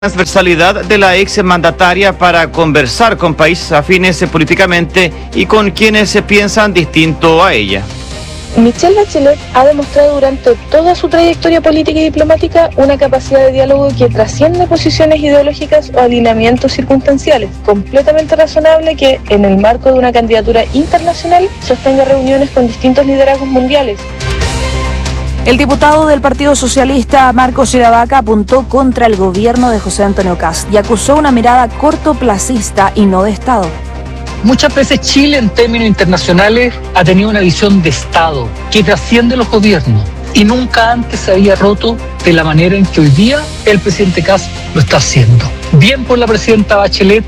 Transversalidad de la ex mandataria para conversar con países afines políticamente y con quienes se piensan distinto a ella. Michelle Bachelet ha demostrado durante toda su trayectoria política y diplomática una capacidad de diálogo que trasciende posiciones ideológicas o alineamientos circunstanciales, completamente razonable que, en el marco de una candidatura internacional, sostenga reuniones con distintos liderazgos mundiales. El diputado del Partido Socialista, Marcos Iravaca, apuntó contra el gobierno de José Antonio Kast y acusó una mirada cortoplacista y no de Estado. Muchas veces Chile, en términos internacionales, ha tenido una visión de Estado que trasciende los gobiernos y nunca antes se había roto de la manera en que hoy día el presidente Kast lo está haciendo. Bien por la presidenta Bachelet.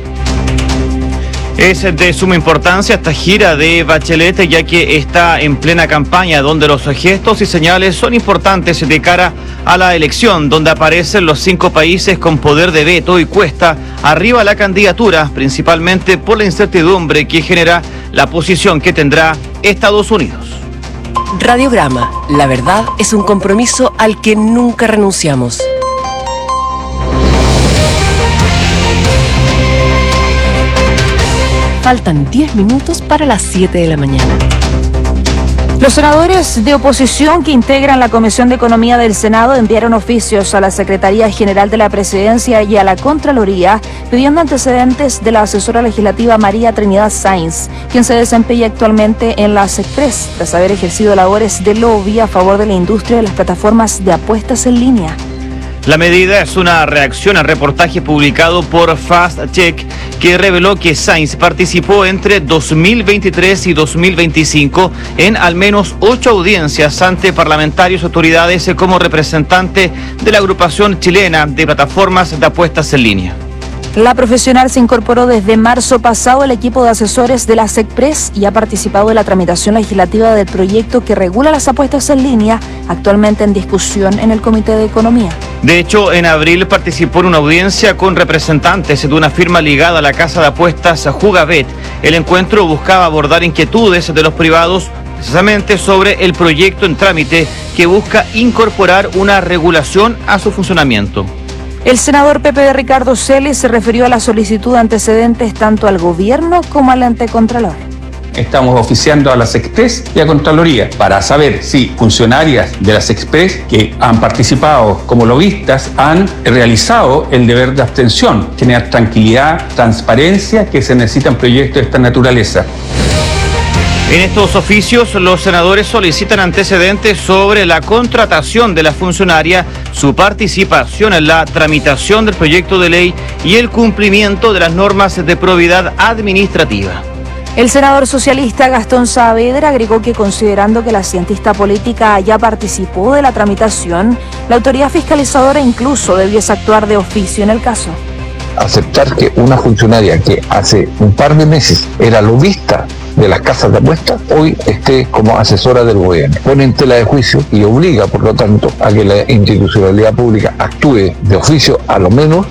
Es de suma importancia esta gira de Bachelet, ya que está en plena campaña, donde los gestos y señales son importantes de cara a la elección, donde aparecen los 5 países con poder de veto y cuesta arriba la candidatura, principalmente por la incertidumbre que genera la posición que tendrá Estados Unidos. Radiograma, la verdad es un compromiso al que nunca renunciamos. Faltan 10 minutos para las 7 de la mañana. Los senadores de oposición que integran la Comisión de Economía del Senado enviaron oficios a la Secretaría General de la Presidencia y a la Contraloría pidiendo antecedentes de la asesora legislativa María Trinidad Sáenz, quien se desempeña actualmente en la SECPRES, tras haber ejercido labores de lobby a favor de la industria de las plataformas de apuestas en línea. La medida es una reacción al reportaje publicado por Fast Check que reveló que Sáenz participó entre 2023 y 2025 en al menos 8 audiencias ante parlamentarios y autoridades como representante de la agrupación chilena de plataformas de apuestas en línea. La profesional se incorporó desde marzo pasado al equipo de asesores de la SECPRES y ha participado en la tramitación legislativa del proyecto que regula las apuestas en línea, actualmente en discusión en el Comité de Economía. De hecho, en abril participó en una audiencia con representantes de una firma ligada a la casa de apuestas Jugabet. El encuentro buscaba abordar inquietudes de los privados precisamente sobre el proyecto en trámite que busca incorporar una regulación a su funcionamiento. El senador PP Ricardo Celis se refirió a la solicitud de antecedentes tanto al gobierno como al ente contralor. Estamos oficiando a la SECPRES y a Contraloría para saber si funcionarias de la SECPRES que han participado como lobistas han realizado el deber de abstención, generar tranquilidad, transparencia que se necesita en proyectos de esta naturaleza. En estos oficios, los senadores solicitan antecedentes sobre la contratación de la funcionaria, su participación en la tramitación del proyecto de ley y el cumplimiento de las normas de probidad administrativa. El senador socialista Gastón Saavedra agregó que, considerando que la cientista política ya participó de la tramitación, la autoridad fiscalizadora incluso debiese actuar de oficio en el caso. Aceptar que una funcionaria que hace un par de meses era lobista de las casas de apuestas, hoy esté como asesora del gobierno. Pone en tela de juicio y obliga, por lo tanto, a que la institucionalidad pública actúe de oficio, a lo menos.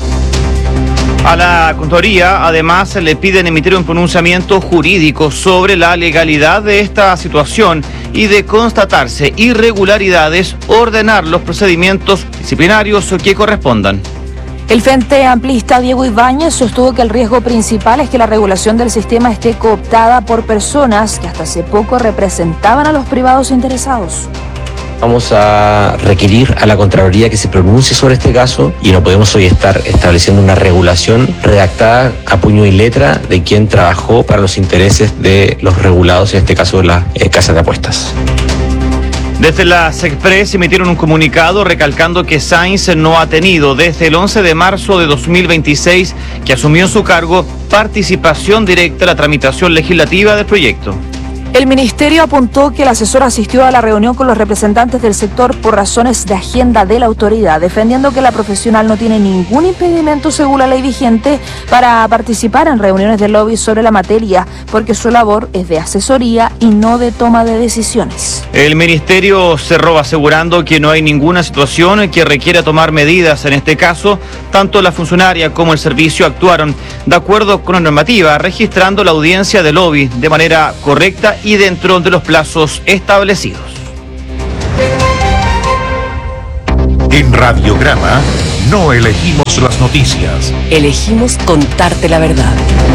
A la Contraloría, además, le piden emitir un pronunciamiento jurídico sobre la legalidad de esta situación y, de constatarse irregularidades, ordenar los procedimientos disciplinarios que correspondan. El Frente Amplista Diego Ibáñez sostuvo que el riesgo principal es que la regulación del sistema esté cooptada por personas que hasta hace poco representaban a los privados interesados. Vamos a requerir a la Contraloría que se pronuncie sobre este caso y no podemos hoy estar estableciendo una regulación redactada a puño y letra de quien trabajó para los intereses de los regulados, en este caso de las casas de apuestas. Desde la SECPRES emitieron un comunicado recalcando que Sáenz no ha tenido desde el 11 de marzo de 2026, que asumió su cargo, participación directa en la tramitación legislativa del proyecto. El ministerio apuntó que el asesor asistió a la reunión con los representantes del sector por razones de agenda de la autoridad, defendiendo que la profesional no tiene ningún impedimento según la ley vigente para participar en reuniones de lobby sobre la materia, porque su labor es de asesoría y no de toma de decisiones. El ministerio cerró asegurando que no hay ninguna situación que requiera tomar medidas. En este caso, tanto la funcionaria como el servicio actuaron de acuerdo con la normativa, registrando la audiencia de lobby de manera correcta y dentro de los plazos establecidos. En Radiograma No elegimos las noticias. Elegimos contarte la verdad.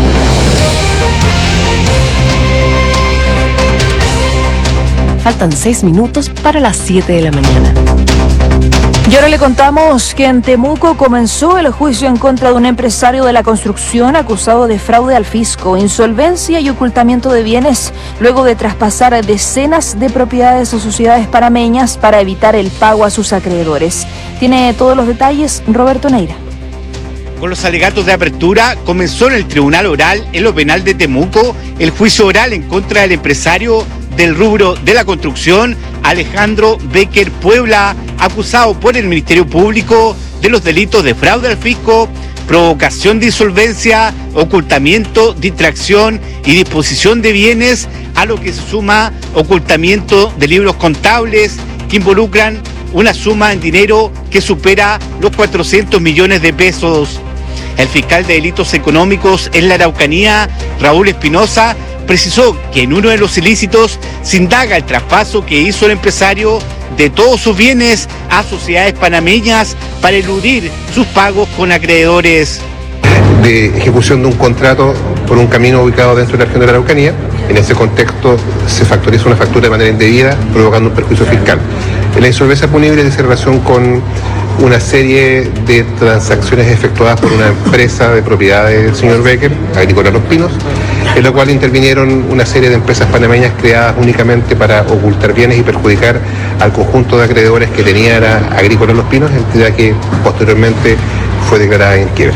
Faltan 6 minutos para las 7 de la mañana. Y ahora le contamos que en Temuco comenzó el juicio en contra de un empresario de la construcción acusado de fraude al fisco, insolvencia y ocultamiento de bienes, luego de traspasar decenas de propiedades a sociedades panameñas para evitar el pago a sus acreedores. Tiene todos los detalles Roberto Neira. Con los alegatos de apertura, comenzó en el Tribunal Oral, en lo penal de Temuco, el juicio oral en contra del empresario del rubro de la construcción, Alejandro Becker Puebla, acusado por el Ministerio Público de los delitos de fraude al fisco, provocación de insolvencia, ocultamiento, distracción y disposición de bienes, a lo que se suma ocultamiento de libros contables que involucran una suma en dinero que supera los 400 millones de pesos. El fiscal de delitos económicos en la Araucanía, Raúl Espinosa, precisó que en uno de los ilícitos se indaga el traspaso que hizo el empresario de todos sus bienes a sociedades panameñas para eludir sus pagos con acreedores. De ejecución de un contrato por un camino ubicado dentro de la región de la Araucanía. En ese contexto se factoriza una factura de manera indebida, provocando un perjuicio fiscal. La insolvencia punible dice relación con una serie de transacciones efectuadas por una empresa de propiedad del señor Becker, Agrícola Los Pinos, en la cual intervinieron una serie de empresas panameñas creadas únicamente para ocultar bienes y perjudicar al conjunto de acreedores que tenía Agrícola Los Pinos, entidad que posteriormente fue declarada en quiebra.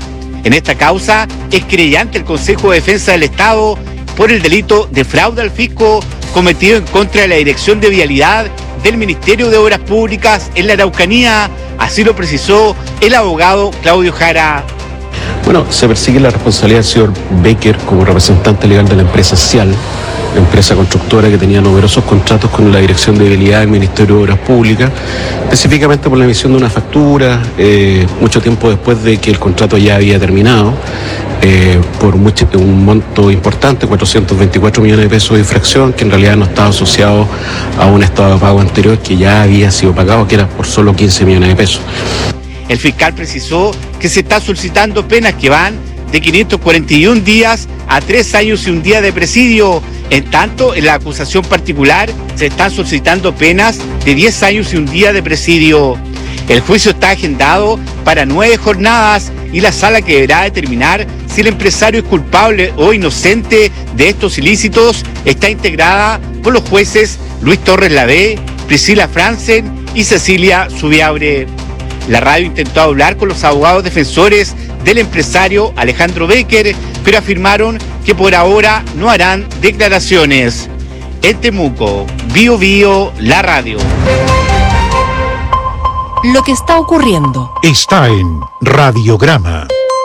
En esta causa es querellante el Consejo de Defensa del Estado por el delito de fraude al fisco cometido en contra de la Dirección de Vialidad del Ministerio de Obras Públicas en la Araucanía, así lo precisó el abogado Claudio Jara. Bueno, se persigue la responsabilidad del señor Becker como representante legal de la empresa Cial, empresa constructora que tenía numerosos contratos con la Dirección de Vialidad del Ministerio de Obras Públicas, específicamente por la emisión de una factura, mucho tiempo después de que el contrato ya había terminado, por un monto importante, 424 millones de pesos de infracción, que en realidad no estaba asociado a un estado de pago anterior que ya había sido pagado, que era por solo 15 millones de pesos. El fiscal precisó que se está solicitando penas que van de 541 días a 3 años y un día de presidio. En tanto, en la acusación particular se están solicitando penas de 10 años y un día de presidio. El juicio está agendado para 9 jornadas y la sala que deberá determinar si el empresario es culpable o inocente de estos ilícitos está integrada por los jueces Luis Torres Lavé, Priscila Franzen y Cecilia Subiabre. La radio intentó hablar con los abogados defensores del empresario Alejandro Becker, pero afirmaron que por ahora no harán declaraciones. En Temuco, Bio Bio, la radio. Lo que está ocurriendo está en Radiograma.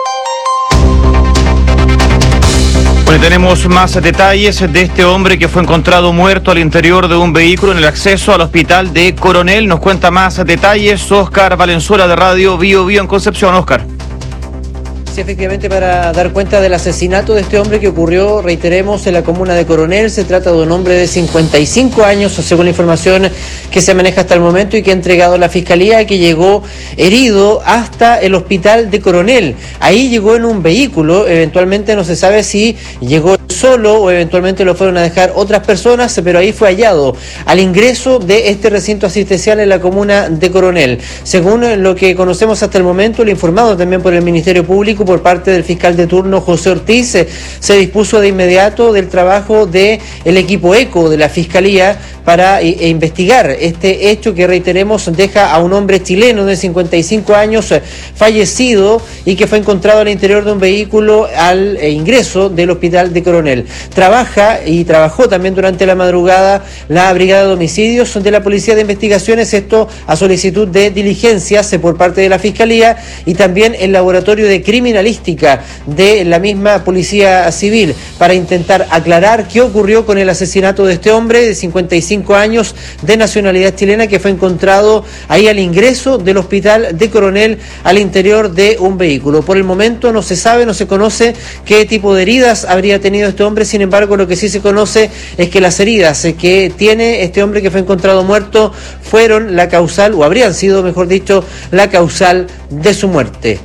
Bueno, tenemos más detalles de este hombre que fue encontrado muerto al interior de un vehículo en el acceso al hospital de Coronel. Nos cuenta más detalles Óscar Valenzuela de Radio Bio Bio en Concepción. Óscar. Sí, efectivamente, para dar cuenta del asesinato de este hombre que ocurrió, reiteremos, en la comuna de Coronel. Se trata de un hombre de 55 años, según la información que se maneja hasta el momento y que ha entregado la Fiscalía, que llegó herido hasta el hospital de Coronel. Ahí llegó en un vehículo, eventualmente no se sabe si llegó solo o eventualmente lo fueron a dejar otras personas, pero ahí fue hallado al ingreso de este recinto asistencial en la comuna de Coronel. Según lo que conocemos hasta el momento, lo informado también por el Ministerio Público por parte del fiscal de turno José Ortiz, se dispuso de inmediato del trabajo del equipo ECO de la Fiscalía para investigar este hecho que, reiteremos, deja a un hombre chileno de 55 años fallecido y que fue encontrado al interior de un vehículo al ingreso del hospital de Coronel. Trabajó también durante la madrugada la Brigada de Homicidios de la Policía de Investigaciones, esto a solicitud de diligencias por parte de la Fiscalía, y también el Laboratorio de Criminalidad criminalística de la misma Policía Civil para intentar aclarar qué ocurrió con el asesinato de este hombre de 55 años de nacionalidad chilena que fue encontrado ahí al ingreso del hospital de Coronel al interior de un vehículo. Por el momento no se sabe, no se conoce qué tipo de heridas habría tenido este hombre, sin embargo lo que sí se conoce es que las heridas que tiene este hombre que fue encontrado muerto fueron la causal, o habrían sido, mejor dicho, la causal de su muerte.